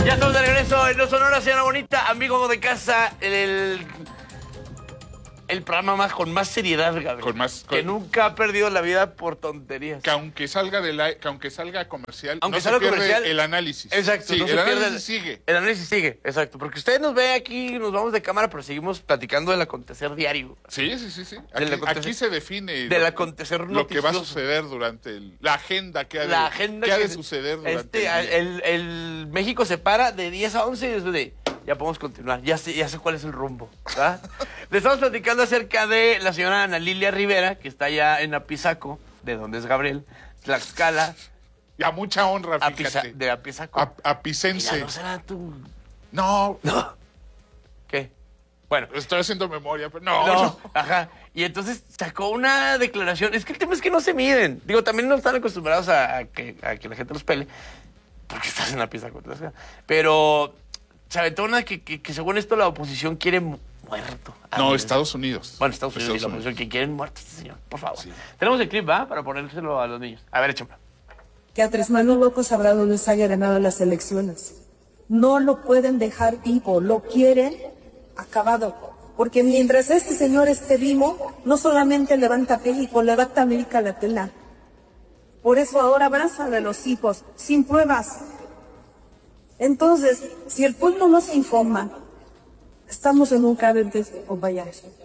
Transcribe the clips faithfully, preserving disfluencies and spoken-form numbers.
Ya estamos de regreso en No Sonora, señora bonita, amigo de casa, el, el programa más con más seriedad, Gabriel. Con más, con... Que nunca ha perdido la vida por tonterías. Que aunque salga de la, que aunque salga comercial, aunque no salga se pierde comercial, el análisis. Exacto. Sí, no el se análisis pierde, sigue. El análisis sigue, exacto. Porque usted nos ve aquí, nos vamos de cámara, pero seguimos platicando del acontecer diario. Sí, sí, sí, sí. Aquí, acontecer, aquí se define del lo, acontecer lo que va a suceder durante el, la agenda que ha de, la agenda que ha de que, suceder durante este, el día. El, el México se para de diez a once y después de... Ya podemos continuar, ya sé, ya sé cuál es el rumbo, ¿verdad? Le estamos platicando acerca de la señora Ana Lilia Rivera, que está allá en Apizaco, de donde es Gabriel, Tlaxcala. Y a mucha honra, Apiza, fíjate. de Apizaco. A, apicense. Mira, ¿no será tú? No. No. ¿Qué? Bueno. Estoy haciendo memoria, pero no, no, no. Ajá. Y entonces sacó una declaración. Es que el tema es que no se miden. Digo, también no están acostumbrados a, a, que, a que la gente los pele, porque estás en Apizaco. Pero... se aventó una que, que, que según esto la oposición quiere muerto. No, Estados Unidos. Bueno, Estados Unidos Estados y la oposición Unidos. que quieren muerto este señor, por favor. Sí. Tenemos el clip, ¿va? Para ponérselo a los niños. A ver, échame. Que Andrés Manuel López Obrador les haya ganado las elecciones. No lo pueden dejar vivo, lo quieren acabado. Porque mientras este señor esté vivo, no solamente levanta México, levanta América Latina. Por eso ahora abrazan a los hijos, sin pruebas. Entonces, si el pueblo no se informa, estamos en un cárcel o vaya.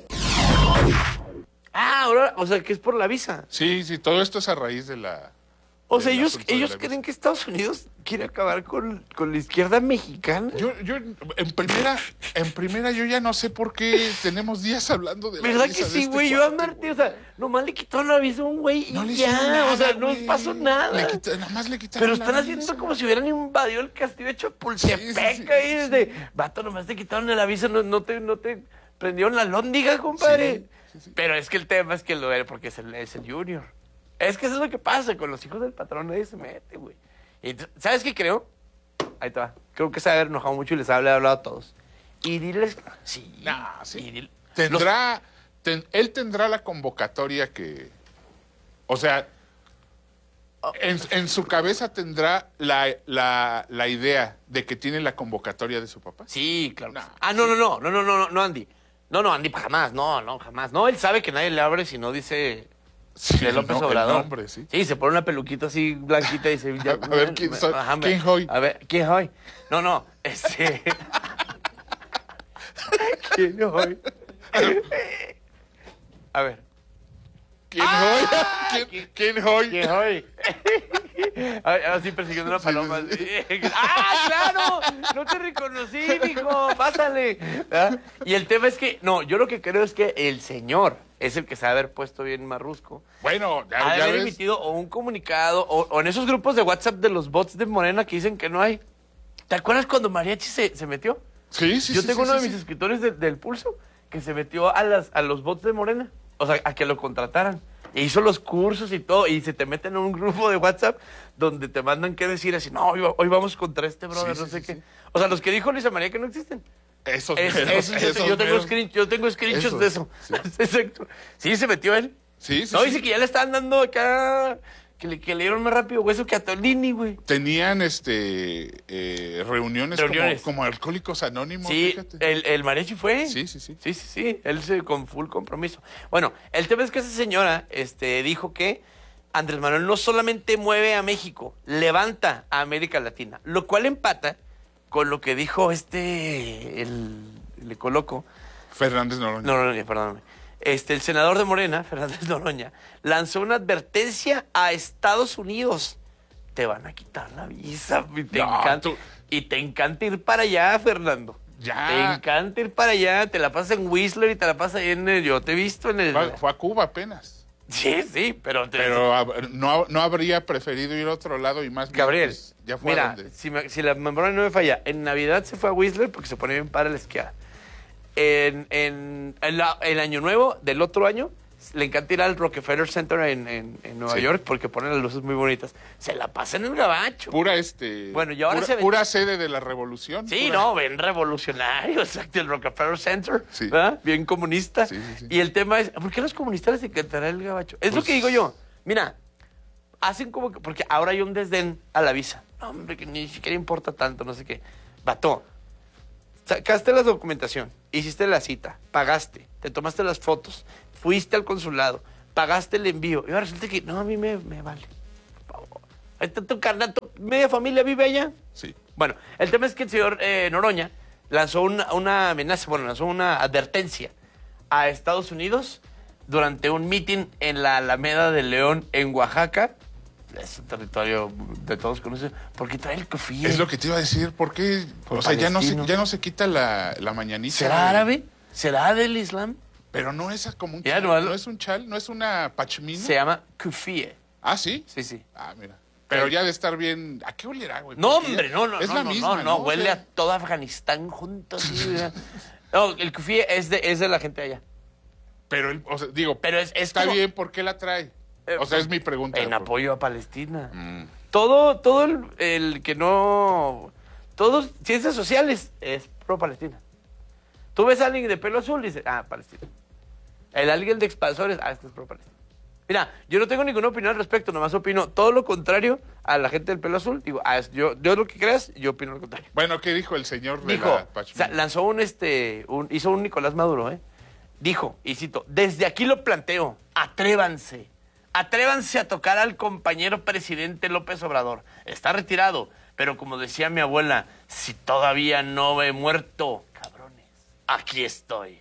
Ah, ahora, o sea, que es por la visa. Sí, sí, todo esto es a raíz de la... O sea, ellos, asunto de ellos la creen visa. que Estados Unidos quiere acabar con, con la izquierda mexicana. Yo, yo, en primera, en primera, yo ya no sé por qué tenemos días hablando de la ¿Verdad visa que de sí, este güey? Yo a cuate, Martí, güey. o sea, nomás le quitaron la visa a un güey y No le ya, hicieron nada, o sea, no güey. pasó nada. Le quita- nada más le quitaron Pero la están haciendo visa. como si hubieran invadido el castillo de Chapultepec Sí, sí, sí, ahí sí. desde... Vato, nomás te quitaron la visa, no, no, te, no te prendieron la lóndiga, compadre. Sí, sí, sí. Pero es que el tema es que lo era porque es el, es el Junior. Es que eso es lo que pasa, con los hijos del patrón nadie se mete, güey. Y, ¿sabes qué creo? Ahí te va. Creo que se ha enojado mucho y les ha hablado a todos. Y diles... Sí. Nah, sí. y dile- Tendrá, ten- él tendrá la convocatoria que, o sea, en, en su cabeza tendrá la, la, la idea de que tiene la convocatoria de su papá. Sí, claro. No, ah, no, no, no, no, no, no, no, Andy. No, no, Andy, jamás, no, no, jamás. No, él sabe que nadie le abre si no dice Sí, de López el no- el Obrador. nombre, sí. Sí, se pone una peluquita así blanquita y dice... ya- A ver, ¿quién soy? Ajá, me- ¿Quién soy? A ver, ¿quién soy? No, no, este... ¿Quién soy? A ver. ¿Quién Ah, hoy? ¿Quién, quién hoy? ¿Quién soy? Así persiguiendo una Sí, paloma. sí, sí. así. ¡Ah, claro! No te reconocí, mijo. Pásale. ¿verdad? Y el tema es que, no, yo lo que creo es que el señor es el que se ha de haber puesto bien marrusco. Bueno, ya, Ha de ya haber ves. emitido o un comunicado o, o en esos grupos de WhatsApp de los bots de Morena que dicen que no hay. ¿Te acuerdas cuando Mariachi se, se metió? Sí, sí, Yo sí, tengo sí, uno sí, de mis sí. escritores de- del Pulso que se metió a, las, a los bots de Morena. O sea, a que lo contrataran. E hizo los cursos y todo. Y se te meten en un grupo de WhatsApp donde te mandan que decir así, no, hoy, va- hoy vamos contra este brother, Sí, no sí, sé sí, qué. sí. O sea, los que dijo Luisa María que no existen. Esos Es- meros, esos yo, esos yo tengo meros. screen, yo tengo screenshots Esos, de eso. sí. Exacto. Sí, se metió él. Sí, sí, No, sí. dice que ya le estaban dando acá, que le, que le dieron más rápido hueso que a Tolini, güey. Tenían este eh, reuniones, Reuniones. Como, como Alcohólicos Anónimos, Sí, fíjate. el, el mariachi fue. Sí, sí, sí. Sí, sí, sí. Él se con full compromiso. Bueno, el tema es que esa señora este, dijo que Andrés Manuel no solamente mueve a México, levanta a América Latina, lo cual empata con lo que dijo este, el, le coloco, Fernández Noroña. no, no, no, perdóname. Este, el senador de Morena, Fernández Noroña, lanzó una advertencia a Estados Unidos. Te van a quitar la visa y te, No, encanta, tú- y te encanta ir para allá, Fernando. Ya. Te encanta ir para allá, te la pasas en Whistler y te la pasas ahí en el... Yo te he visto en el... Fue, fue a Cuba apenas. Sí, sí, pero... Te, Pero hab- no, no habría preferido ir a otro lado y más bien, Gabriel, pues, ya fue a mira, donde- si, me- si la memoria no me falla, en Navidad se fue a Whistler porque se ponía bien para la esquiada. En, en, en la- el año nuevo del otro año, le encanta ir al Rockefeller Center en, en, en Nueva Sí. York porque ponen las luces muy bonitas. Se la pasa en el gabacho. Pura este. Bueno, y ahora pura, se ve- pura sede de la revolución. Sí, pura- no, ven revolucionario, exacto, el Rockefeller Center, Sí. ¿verdad? Bien comunista. Sí, sí, sí. Y el tema es, ¿por qué a los comunistas les encantará el gabacho? Es lo Pues- que digo yo. Mira, hacen como que, porque ahora hay un desdén a la visa. No, hombre, que ni siquiera importa tanto, no sé qué. Vato, sacaste la documentación, hiciste la cita, pagaste, te tomaste las fotos, fuiste al consulado, pagaste el envío. Y ahora resulta que, no, a mí me, me vale. Por favor. Ahí está tu carnal, tu media familia vive allá. Sí. Bueno, el tema es que el señor eh, Noroña lanzó una, una amenaza, bueno, lanzó una advertencia a Estados Unidos durante un mitin en la Alameda de León, en Oaxaca. Es un territorio de todos conocidos. Porque trae el cofí. Es lo que te iba a decir. ¿Por qué? Por o sea, ya no, se, palestino. ya no se quita la, la mañanita. ¿Será de- árabe? ¿Será del Islam? Pero no es como un Ya, chal. no, No, es un chal, no es una pachmina. Se llama kufie. Ah, ¿sí? Sí, sí. Ah, mira. Pero ya de estar bien... ¿A qué olerá, güey? No, Porque hombre, ya- no, no, es no, la no, misma, no, no, O huele sea, a todo Afganistán junto. Así, ¿verdad? No, el kufie es de, es de la gente allá. Pero, el- o sea, digo, Pero es, es está como- bien, ¿por qué la trae? Eh, O sea, es mi pregunta. En Por- apoyo a Palestina. Mm. Todo, todo el, el que no... Todos, ciencias sociales, es pro-Palestina. Tú ves a alguien de pelo azul y dices, ah, Palestina. El alguien de expansores, ah, este es pro-Palestina. Mira, yo no tengo ninguna opinión al respecto, nomás opino todo lo contrario a la gente del pelo azul. Digo, ah, es- yo, yo lo que creas, yo opino lo contrario. Bueno, ¿qué dijo el señor de Dijo, la o pachmina? sea, lanzó un, este, un, hizo un Nicolás Maduro, ¿eh? Dijo, y cito, desde aquí lo planteo, atrévanse, atrévanse a tocar al compañero presidente López Obrador. Está retirado, pero como decía mi abuela, si todavía no he muerto, cabrones, aquí estoy.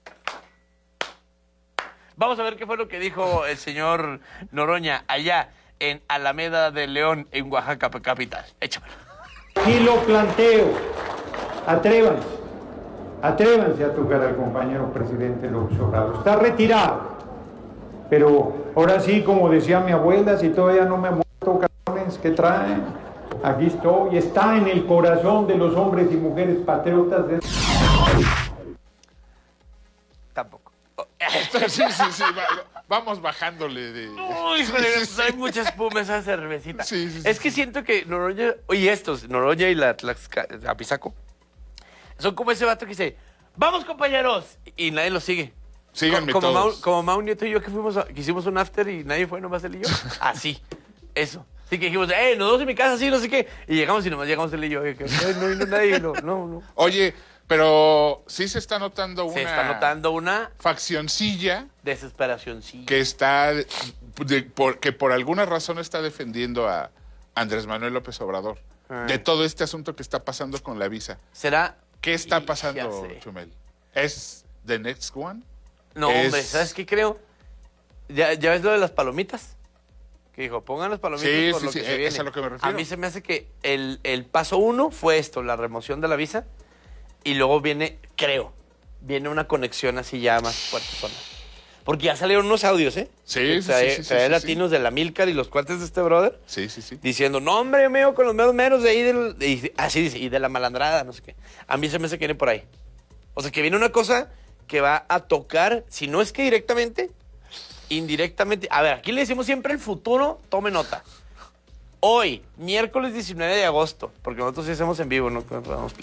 Vamos a ver qué fue lo que dijo el señor Noroña allá en Alameda de León, en Oaxaca capital. Échamelo. Aquí lo planteo. Atrévanse. Atrévanse a tocar al compañero presidente López Obrador. Está retirado. Pero ahora sí, como decía mi abuela, si todavía no me he muerto, cabrones, ¿qué traen? Aquí estoy. Está en el corazón de los hombres y mujeres patriotas de... Tampoco. Sí, sí, sí. va- vamos bajándole de... Uy, Sí, híjole, sí, pues sí. hay mucha espuma esa cervecita. Sí, sí, sí, es que sí. siento que Noroña, oye, estos, Noroña y la Tlaxca- Apizaco, son como ese vato que dice, ¡vamos, compañeros! Y nadie los sigue. Síganme como, como todos. Mau, como Mau Nieto y yo que fuimos a- que hicimos un after y nadie fue, nomás él y yo. Así, eso. Así que dijimos, ¡eh, nos vemos en mi casa, sí, no sé qué! Y llegamos y nomás llegamos él y yo. Y que, "Ay, no vino nadie, no, no, no. Oye, pero sí se está notando una Se está notando una faccioncilla desesperación, sí. que está... de- por, que por alguna razón está defendiendo a Andrés Manuel López Obrador. Ah. De todo este asunto que está pasando con la visa. ¿Será? ¿Qué está Y- pasando, ya sé. Chumel? ¿Es the next one? No, Es- hombre, ¿sabes qué creo? ¿Ya, ¿Ya ves lo de las palomitas? Que dijo, pongan las palomitas Sí, por sí, lo sí, que se es viene. a lo que me refiero. A mí se me hace que el, el paso uno fue esto, la remoción de la visa, y luego viene, creo, viene una conexión así ya más fuerte. Porque ya salieron unos audios, ¿eh? Sí, Que sí, trae- sí, sí, sí, trae sí, latinos de la Milcar y los cuates de este brother, Sí, sí, sí. diciendo, no, hombre, meo con los meros meros de ahí, del, y, así dice, y de la malandrada, no sé qué. A mí se me hace que viene por ahí. O sea, que viene una cosa que va a tocar, si no es que directamente, indirectamente. A ver, aquí le decimos siempre el futuro, tome nota. Hoy, miércoles diecinueve de agosto, porque nosotros sí hacemos en vivo, no podemos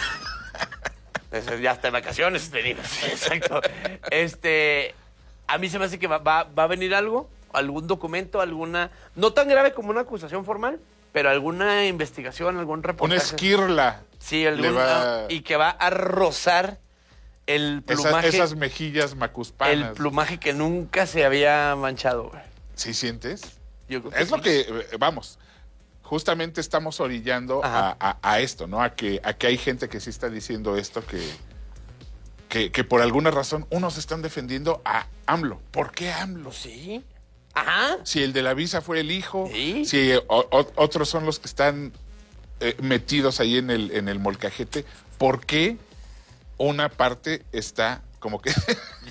ya está en vacaciones, te digo. Exacto. Este, a mí se me hace que va, va, va a venir algo, algún documento, alguna, no tan grave como una acusación formal, pero alguna investigación, algún Una reportaje. esquirla. Sí, le algún, va- y que va a rozar el Esas, plumaje, esas mejillas macuspanas. el plumaje que nunca se había manchado, güey. ¿Sí sientes? Yo creo Es sí. lo que, eh, vamos, justamente estamos orillando Ajá. a, a- a esto, ¿no? A que, a que hay gente que sí está diciendo esto, que, que, que por alguna razón unos están defendiendo a AMLO. ¿Por qué AMLO? Sí. Ajá. Si el de la visa fue el hijo, Sí. si o- o- otros son los que están eh, metidos ahí en el, en el molcajete, ¿por qué una parte está como que...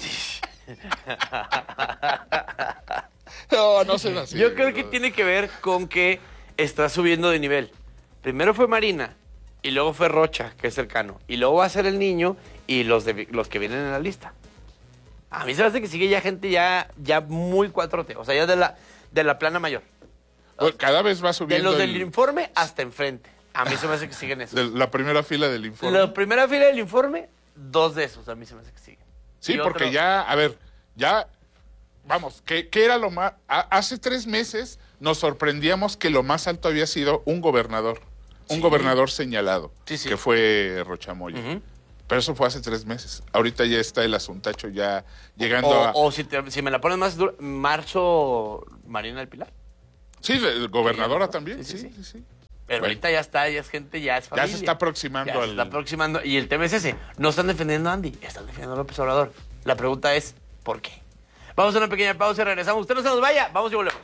no, no se así. Yo creo que tiene que ver con que está subiendo de nivel. Primero fue Marina, y luego fue Rocha, que es cercano. Y luego va a ser el niño y los, de- los que vienen en la lista. A mí se me hace que sigue ya gente ya, ya muy cuatro T, o sea, ya de la, de la plana mayor. Bueno, cada vez va De subiendo los del el- informe hasta enfrente. A mí se me hace que siguen esos. de la primera fila del informe. La primera fila del informe, dos de esos a mí se me hace que siguen. Sí, Y porque otro- ya, a ver, ya, vamos, ¿qué, qué era lo más? a- hace tres meses nos sorprendíamos que lo más alto había sido un gobernador. un Sí. gobernador señalado, Sí, sí. que fue Rochamoya. Ujú. Pero eso fue hace tres meses. Ahorita ya está el asuntacho ya llegando O, a... o si, te- si me la pones más dura, Marzo Marina del Pilar. Sí, de- gobernadora Sí, también, sí, sí, sí, sí, sí. Pero Bueno. ahorita ya está, ya es gente, ya es Ya familia. se está aproximando Ya se al... está aproximando. Y el tema es ese. No están defendiendo a Andy, están defendiendo a López Obrador. La pregunta es, ¿por qué? Vamos a una pequeña pausa y regresamos. Usted no se nos vaya. Vamos y volvemos.